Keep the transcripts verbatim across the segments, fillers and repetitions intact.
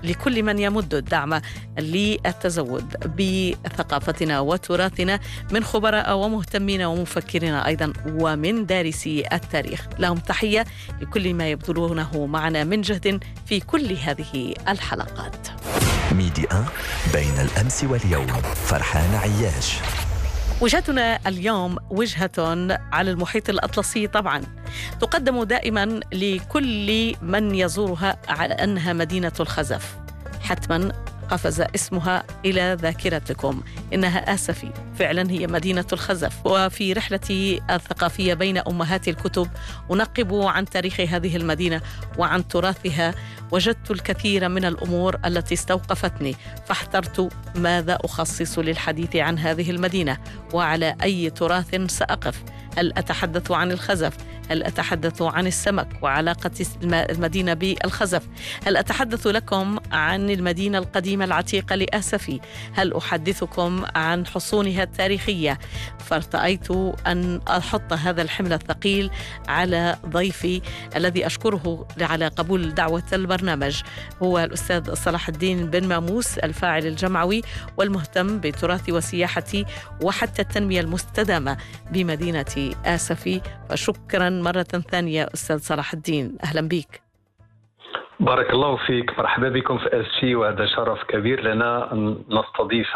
لكل من يمد الدعم للتزود بثقافتنا وتراثنا من خبراء ومهتمين ومفكرين أيضا ومن دارسي التاريخ. لهم تحية لكل ما يبذلونه معنا من جهد في كل هذه الحلقات. ميديا بين الأمس واليوم. فرحان عياش. وجهتنا اليوم وجهة على المحيط الأطلسي طبعا، تقدم دائما لكل من يزورها على أنها مدينة الخزف. حتما قفز اسمها إلى ذاكرتكم، إنها آسفي، فعلا هي مدينة الخزف. وفي رحلتي الثقافية بين أمهات الكتب أنقب عن تاريخ هذه المدينة وعن تراثها، وجدت الكثير من الأمور التي استوقفتني، فاحترت ماذا أخصص للحديث عن هذه المدينة وعلى أي تراث سأقف. هل أتحدث عن الخزف؟ هل أتحدث عن السمك وعلاقة المدينة بالخزف؟ هل أتحدث لكم عن المدينة القديمة العتيقة لآسفي؟ هل أحدثكم عن حصونها التاريخية؟ فارتأيت أن أحط هذا الحمل الثقيل على ضيفي الذي أشكره على قبول دعوة البرنامج، هو الأستاذ صلاح الدين بن ماموس، الفاعل الجمعوي والمهتم بتراث وسياحة وحتى التنمية المستدامة بمدينة آسفي. فشكرا مرة ثانية أستاذ صلاح الدين، أهلا بك. بارك الله فيك، مرحبا بكم في آسفي، وهذا شرف كبير لنا أن نستضيف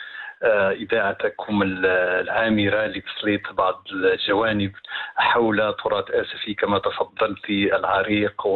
إذاعتكم العامرة لتسليط بعض الجوانب حول تراث آسفي كما تفضلت العريق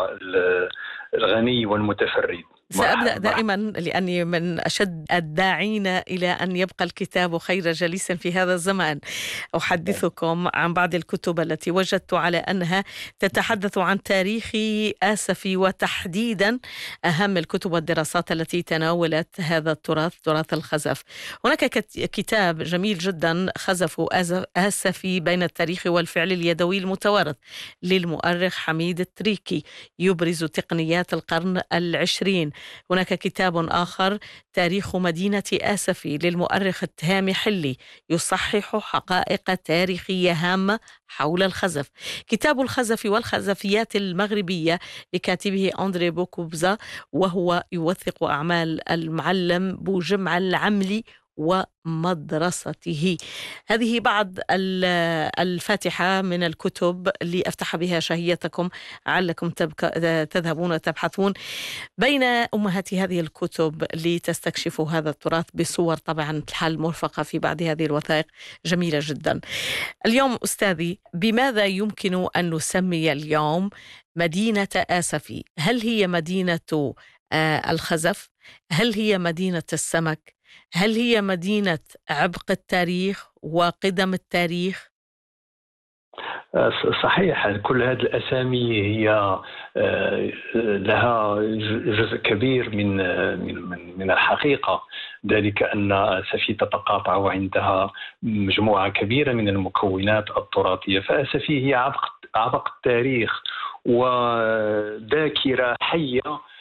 والغني والمتفرد. سأبدأ دائما لأني من أشد الداعين إلى أن يبقى الكتاب خير جليس في هذا الزمان. أحدثكم عن بعض الكتب التي وجدت على أنها تتحدث عن تاريخ آسفي، وتحديدا أهم الكتب والدراسات التي تناولت هذا التراث، تراث الخزف. هناك كتاب جميل جدا، خزف آسفي بين التاريخ والفعل اليدوي المتوارث، للمؤرخ حميد التريكي، يبرز تقنيات القرن العشرين. هناك كتاب آخر، تاريخ مدينة آسفي، للمؤرخ التهامي حلي، يصحح حقائق تاريخية هامة حول الخزف. كتاب الخزف والخزفيات المغربية لكاتبه أندري بوكوبزا، وهو يوثق أعمال المعلم بوجمع العملي ومدرسته. هذه بعض الفاتحة من الكتب لأفتح بها شهيتكم، علكم تذهبون تبحثون بين أمهات هذه الكتب لتستكشفوا هذا التراث بصور طبعا الحال مرفقة في بعض هذه الوثائق جميلة جدا. اليوم أستاذي، بماذا يمكن أن نسمي اليوم مدينة آسفي؟ هل هي مدينة الخزف؟ هل هي مدينة السمك؟ هل هي مدينة عبق التاريخ وقدم التاريخ؟ صحيح، كل هذه الأسامي هي لها جزء كبير من من من الحقيقة، ذلك أن آسفي تتقاطع عندها مجموعة كبيرة من المكونات التراثية. فآسفي هي عبق عبق التاريخ وذاكرة حية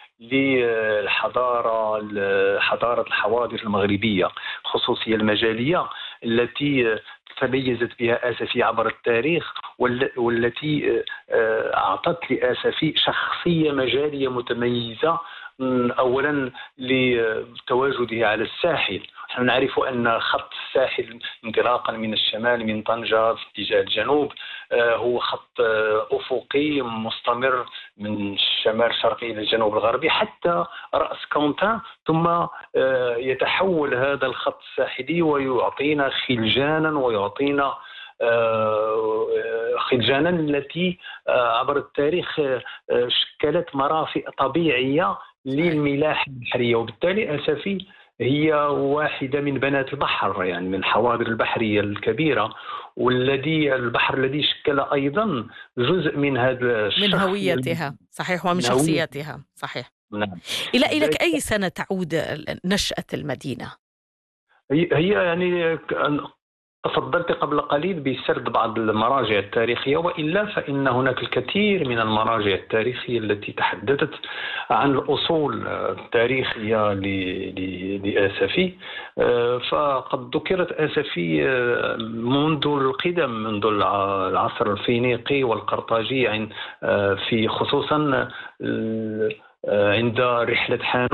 للحضارة حضارة الحواضر المغربية، خصوصية المجالية التي تميزت بها آسفي عبر التاريخ، والتي أعطت لآسفي شخصية مجالية متميزة. أولا لتواجده على الساحل، نحن نعرف أن خط الساحل انطلاقا من الشمال من طنجة في اتجاه الجنوب هو خط أفقي مستمر من الشمال الشرقي إلى الجنوب الغربي حتى رأس كونتان، ثم يتحول هذا الخط الساحلي ويعطينا خلجانا ويعطينا خلجانا التي عبر التاريخ شكلت مرافئ طبيعية للملاحة البحرية، وبالتالي آسفي هي واحدة من بنات البحر، يعني من الحواضر البحرية الكبيرة، والذي البحر الذي شكل أيضا جزء من هذا من هويتها. صحيح، ومن شخصيتها. صحيح. نعم. إلى إلى أي سنة تعود نشأة المدينة؟ هي يعني تفضلت قبل قليل بسرد بعض المراجع التاريخية، وإلا فإن هناك الكثير من المراجع التاريخية التي تحدثت عن الأصول التاريخية لآسفي. فقد ذكرت آسفي منذ القدم، منذ العصر الفينيقي والقرطاجي، في خصوصا عند رحلة حانوت